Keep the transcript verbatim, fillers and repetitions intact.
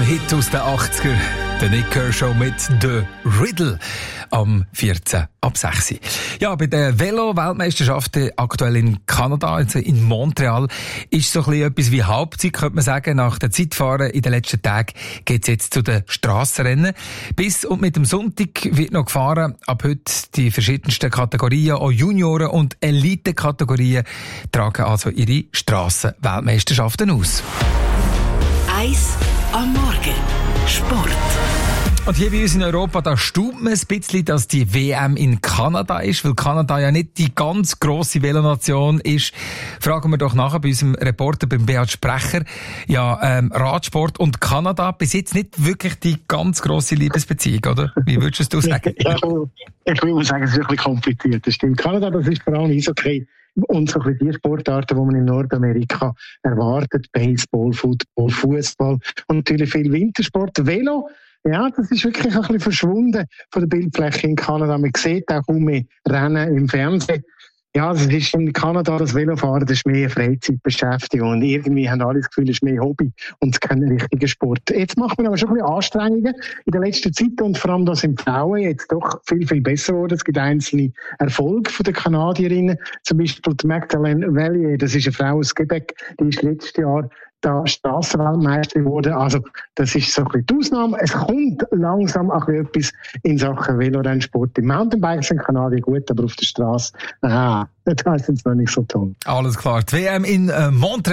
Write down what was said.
Hit aus den achtziger. Der Nick Kershaw mit «The Riddle» am vierzehn ab sechs. Ja, bei der Velo-Weltmeisterschaften aktuell in Kanada, also in Montreal, ist so ein bisschen etwas wie Halbzeit, könnte man sagen. Nach der Zeitfahren in den letzten Tagen geht es jetzt zu den Strassenrennen. Bis und mit dem Sonntag wird noch gefahren. Ab heute die verschiedensten Kategorien, auch Junioren- und Elite-Kategorien, tragen also ihre Strassen-Weltmeisterschaften aus. Eis am Morgen. Sport. Und hier bei uns in Europa, da staunt man ein bisschen, dass die W M in Kanada ist, weil Kanada ja nicht die ganz grosse Velonation ist. Fragen wir doch nachher bei unserem Reporter, beim Beat Sprecher. Ja, ähm, Radsport und Kanada, bis jetzt nicht wirklich die ganz grosse Liebesbeziehung, oder? Wie würdest du sagen? Ja, ich will sagen, es ist ein bisschen kompliziert. Das stimmt. Kanada, das ist vor allem Eishockey. Und so ein bisschen die Sportarten, die man in Nordamerika erwartet. Baseball, Football, Fußball und natürlich viel Wintersport. Velo, ja, das ist wirklich ein bisschen verschwunden von der Bildfläche in Kanada. Man sieht auch kaum mehr Rennen im Fernsehen. Ja, das ist in Kanada, das Velofahren, das ist mehr eine Freizeitbeschäftigung. Und irgendwie haben alle das Gefühl, es ist mehr Hobby und kein richtiger Sport. Jetzt macht man aber schon ein bisschen Anstrengungen in der letzten Zeit und vor allem, dass sind Frauen jetzt doch viel, viel besser geworden. Es gibt einzelne Erfolge von den Kanadierinnen. Zum Beispiel die Magdalene Vallier, das ist eine Frau aus Quebec, die ist letztes Jahr da Strassenweltmeister wurde. Also, das ist so ein bisschen die Ausnahme. Es kommt langsam auch etwas in Sachen Velorennsport. Im Mountainbike sind Kanadier gut, aber auf der Straße, ah, das ist jetzt noch nicht so toll. Alles klar. Die W M in äh, Montreal.